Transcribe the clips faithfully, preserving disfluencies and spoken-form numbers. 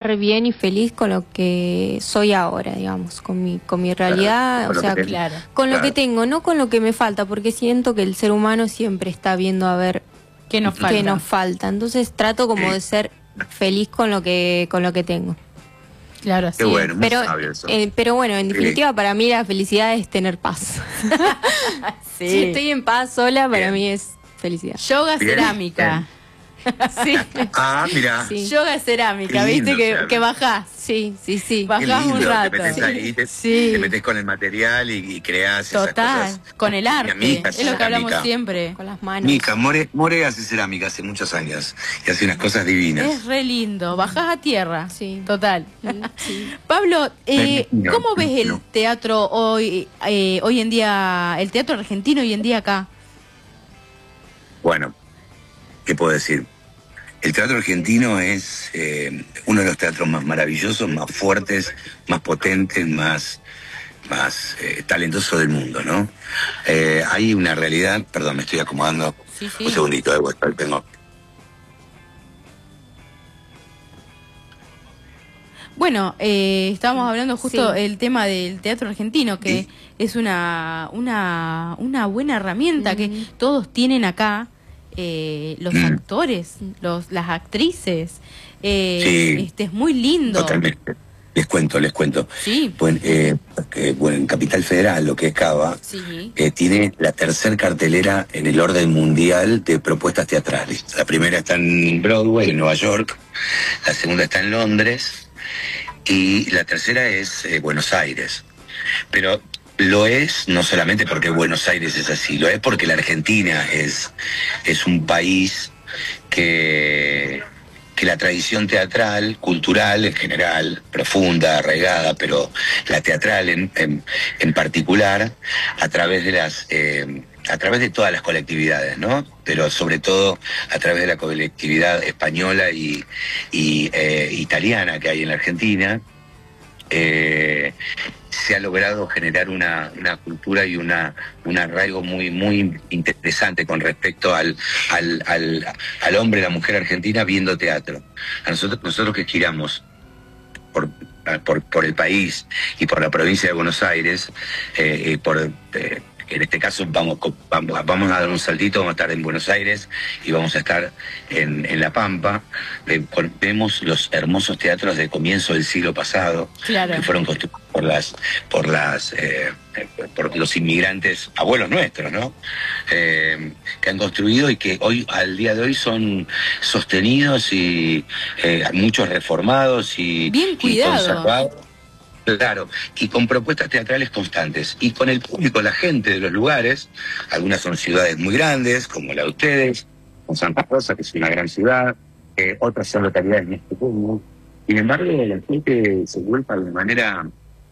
estar bien y feliz con lo que soy ahora, digamos, con mi, con mi realidad, claro, o sea, que, claro, con claro. lo que tengo, no con lo que me falta, porque siento que el ser humano siempre está viendo a ver qué nos falta. Qué nos falta. Entonces trato como sí. de ser feliz con lo que, con lo que tengo. Claro, así Qué bueno, es. Pero, sabio eso. Eh, pero bueno, en definitiva, sí. para mí la felicidad es tener paz. sí. Si estoy en paz sola, para Bien. mí es felicidad. Yoga Bien. cerámica. Sí. Ah, mira. Sí. Yoga cerámica, lindo, ¿viste? Que, que bajás. Sí, sí, sí. Bajás un rato. Te metes ahí, te, sí. te metes con el material y, y creas Total, esas cosas. Con el arte. Mica, es lo que hablamos siempre. Con las manos. Mica, More, More hace cerámica hace muchos años y hace unas cosas divinas. Es re lindo. Bajás a tierra. Sí. Total. Sí. Pablo, eh, no, ¿cómo ves el no. teatro hoy, eh, hoy en día, el teatro argentino hoy en día acá? Bueno, ¿qué puedo decir? El teatro argentino es eh, uno de los teatros más maravillosos, más fuertes, más potentes, más, más eh, talentosos del mundo, ¿no? Eh, hay una realidad, perdón, me estoy acomodando, sí, sí. un segundito, de vuelta, tengo. Bueno, eh, estábamos hablando justo sí. el tema del teatro argentino, que sí. es una, una, una buena herramienta mm. que todos tienen acá. Eh, los mm. actores, los, las actrices, eh, sí, este es muy lindo. Totalmente. Les cuento, les cuento. Sí. Bueno, eh, eh, bueno, en Capital Federal, lo que es Cava, sí. eh, tiene la tercer cartelera en el orden mundial de propuestas teatrales. La primera está en Broadway, en Nueva York, la segunda está en Londres y la tercera es eh, Buenos Aires. Pero lo es no solamente porque Buenos Aires es así, lo es porque la Argentina es, es un país que, que la tradición teatral, cultural en general, profunda, arraigada, pero la teatral en, en, en particular, a través de las eh, a través de todas las colectividades, ¿no? Pero sobre todo a través de la colectividad española y, y eh, italiana que hay en la Argentina, eh, se ha logrado generar una, una cultura y una un arraigo muy muy interesante con respecto al al, al, al hombre y la mujer argentina viendo teatro. A nosotros nosotros que giramos por, por por el país y por la provincia de Buenos Aires, eh, por eh, en este caso vamos, vamos vamos a dar un saltito, vamos a estar en Buenos Aires y vamos a estar en, en La Pampa. Eh, vemos los hermosos teatros de comienzo del siglo pasado, claro. que fueron construidos por las por las eh, por los inmigrantes abuelos nuestros, ¿no? Eh, que han construido y que hoy al día de hoy son sostenidos y eh, muchos reformados y bien cuidados. Y conservados. Claro, y con propuestas teatrales constantes. Y con el público, la gente de los lugares, algunas son ciudades muy grandes, como la de ustedes, con Santa Rosa, que es una gran ciudad, eh, otras son localidades más pequeñas. Sin embargo, la gente se vuelve de manera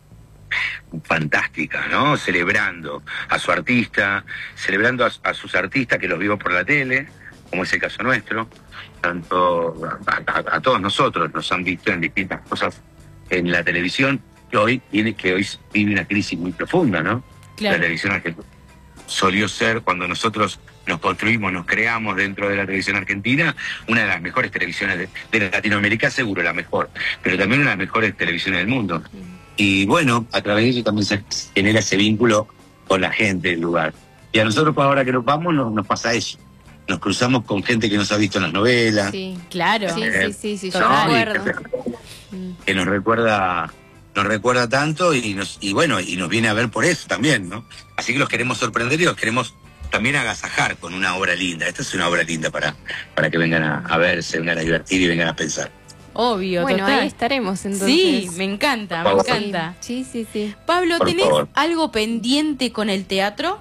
fantástica, ¿no? Celebrando a su artista, celebrando a, a sus artistas que los vimos por la tele, como es el caso nuestro, tanto a, a, a todos nosotros nos han visto en distintas cosas en la televisión, que hoy tiene que hoy vive una crisis muy profunda, ¿no? Claro. La televisión argentina solió ser, cuando nosotros nos construimos, nos creamos dentro de la televisión argentina, una de las mejores televisiones de, de Latinoamérica, seguro la mejor, pero también una de las mejores televisiones del mundo. Sí. Y bueno, a través de eso también se genera ese vínculo con la gente del lugar. Y a nosotros, ahora que nos vamos, nos, nos pasa eso. Nos cruzamos con gente que nos ha visto en las novelas. Sí, claro. Sí, eh, sí, sí, sí, yo ¿no? me acuerdo. Que, que nos recuerda... nos recuerda tanto y nos y bueno y nos viene a ver por eso también, ¿no? Así que los queremos sorprender y los queremos también agasajar con una obra linda. Esta es una obra linda para para que vengan a, a verse, vengan a divertir y vengan a pensar. Obvio, bueno, total. ahí estaremos entonces. Sí, me encanta, me encanta. Sí, sí, sí. Pablo, Por ¿tenés favor. algo pendiente con el teatro?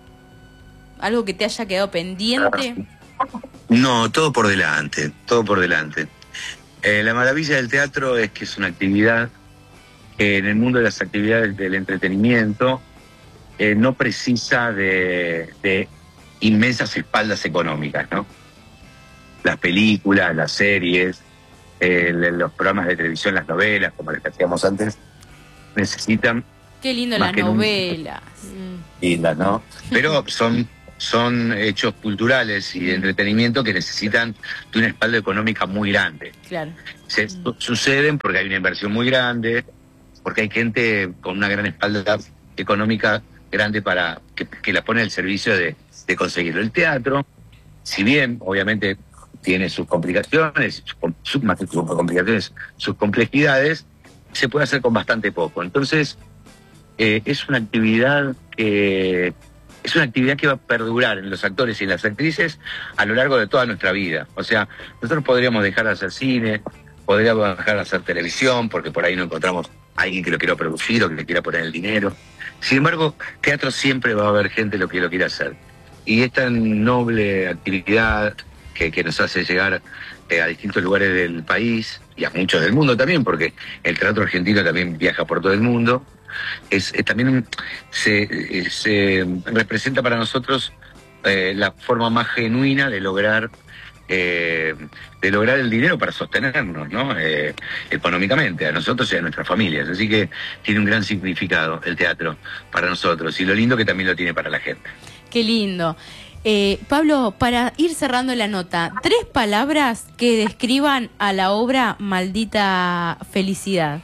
¿Algo que te haya quedado pendiente? No, todo por delante, todo por delante. Eh, la maravilla del teatro es que es una actividad que en el mundo de las actividades del entretenimiento eh, no precisa de, de inmensas espaldas económicas, ¿no? Las películas, las series, eh, los programas de televisión, las novelas, como les decíamos antes, necesitan... Qué lindo más las que novelas. Lindas, ¿no? Pero son, son hechos culturales y de entretenimiento que necesitan de una espalda económica muy grande. Claro. Se, mm. Suceden porque hay una inversión muy grande, porque hay gente con una gran espalda económica grande para que, que la pone al servicio de, de conseguirlo. El teatro, si bien obviamente tiene sus complicaciones, sus, más que sus complicaciones, sus complejidades, se puede hacer con bastante poco. Entonces, eh, es una actividad que es una actividad que va a perdurar en los actores y en las actrices a lo largo de toda nuestra vida. O sea, nosotros podríamos dejar de hacer cine, podríamos dejar de hacer televisión, porque por ahí no encontramos a alguien que lo quiera producir o que le quiera poner el dinero. Sin embargo, teatro siempre va a haber gente lo que lo quiera hacer. Y esta noble actividad que, que nos hace llegar eh, a distintos lugares del país y a muchos del mundo también, porque el teatro argentino también viaja por todo el mundo, es, es también se, se representa para nosotros eh, la forma más genuina de lograr eh, de lograr el dinero para sostenernos, ¿no? Eh, económicamente, a nosotros y a nuestras familias. Así que tiene un gran significado el teatro para nosotros, y lo lindo que también lo tiene para la gente. Qué lindo. Eh, Pablo, para ir cerrando la nota, tres palabras que describan a la obra Maldita Felicidad.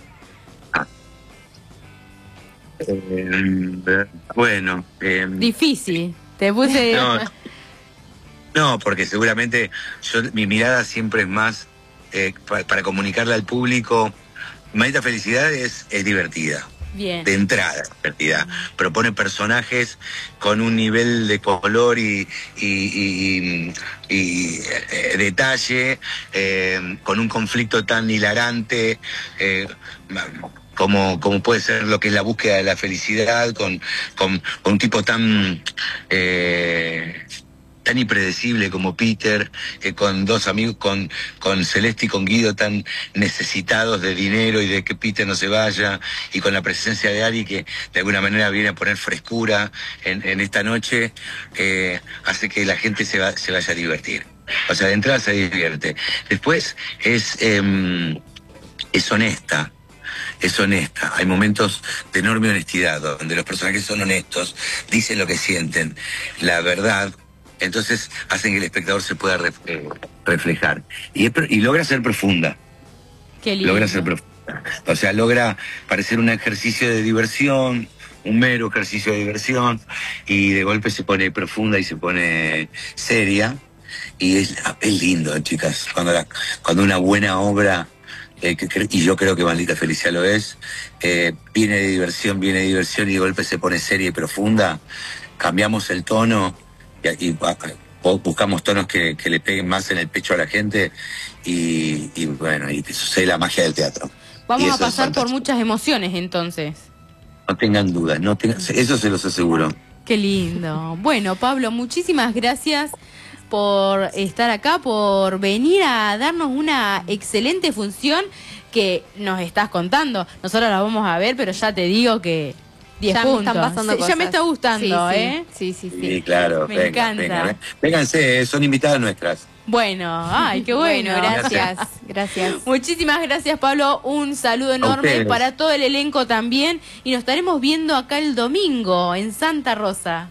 Eh, bueno. Eh, Difícil, te puse... No, no, porque seguramente yo, mi mirada siempre es más eh, para, para comunicarle al público. Maldita Felicidad es, es divertida. Bien. De entrada, divertida. Propone personajes con un nivel de color y, y, y, y, y eh, detalle, eh, con un conflicto tan hilarante, eh, como, como puede ser lo que es la búsqueda de la felicidad, con, con, con un tipo tan... Eh, tan impredecible como Peter, eh, con dos amigos, con, con Celeste y con Guido, tan necesitados de dinero y de que Peter no se vaya, y con la presencia de Ari, que de alguna manera viene a poner frescura en, en esta noche, eh, hace que la gente se, va, se vaya a divertir. O sea, de entrada se divierte. Después es, eh, es honesta. Es honesta. Hay momentos de enorme honestidad, donde los personajes son honestos, dicen lo que sienten, la verdad. Entonces hacen que el espectador se pueda ref, eh, reflejar. Y, es, y logra ser profunda. Qué lindo. Logra ser profunda. O sea, logra parecer un ejercicio de diversión, un mero ejercicio de diversión, y de golpe se pone profunda y se pone seria. Y es, es lindo, chicas, cuando, la, cuando una buena obra, eh, que, y yo creo que Maldita Felicidad lo es, eh, viene de diversión, viene de diversión y de golpe se pone seria y profunda. Cambiamos el tono y, y buscamos tonos que, que le peguen más en el pecho a la gente, y, y bueno, y sucede la magia del teatro. Vamos a pasar por muchas emociones entonces. No tengan dudas, no tengan, eso se los aseguro. Qué lindo. Bueno, Pablo, muchísimas gracias por estar acá, por venir a darnos una excelente función que nos estás contando. Nosotros la vamos a ver, pero ya te digo que diez ya puntos. Me están pasando sí, cosas. Ya me está gustando, sí, ¿eh? Sí, sí, sí. Sí, claro. Me vengan, encanta. Vengan, vénganse, son invitadas nuestras. Bueno, ay, qué bueno. Bueno, gracias, gracias. Muchísimas gracias, Pablo. Un saludo enorme para todo el elenco también. Y nos estaremos viendo acá el domingo en Santa Rosa.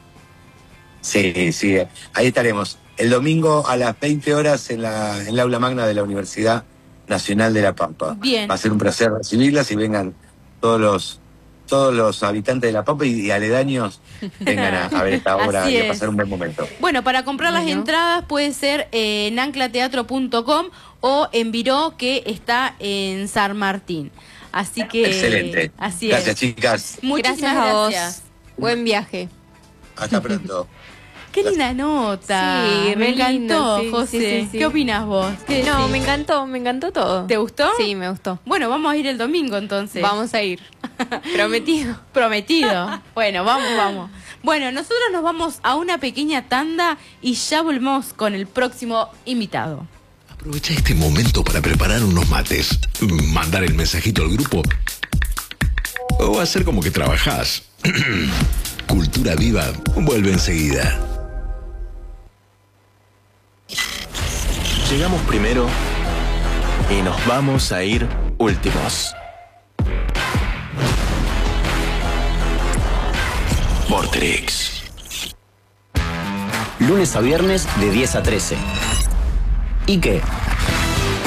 Sí, sí, ahí estaremos. El domingo a las veinte horas en la en la aula magna de la Universidad Nacional de La Pampa. Bien. Va a ser un placer recibirlas y vengan todos los todos los habitantes de La Pampa y, y aledaños, vengan a, a ver esta obra y a pasar un buen momento. Bueno, para comprar bueno. las entradas puede ser eh, en ancla teatro punto com o en Viró, que está en San Martín. Así que... Excelente. Así gracias, es. chicas. Muchísimas gracias a vos. Buen viaje. Hasta pronto. Qué linda nota. Sí, me encantó, lindo, sí, José. Sí, sí, sí. ¿Qué opinas vos? ¿Qué no, decís? me encantó, me encantó todo. ¿Te gustó? Sí, me gustó. Bueno, vamos a ir el domingo entonces. Vamos a ir. Prometido. Prometido. Bueno, vamos, vamos. Bueno, nosotros nos vamos a una pequeña tanda y ya volvemos con el próximo invitado. Aprovecha este momento para preparar unos mates, mandar el mensajito al grupo o hacer como que trabajás. Cultura Viva vuelve enseguida. Llegamos primero y nos vamos a ir últimos. Vorterix. lunes a viernes de diez a trece. ¿Y qué?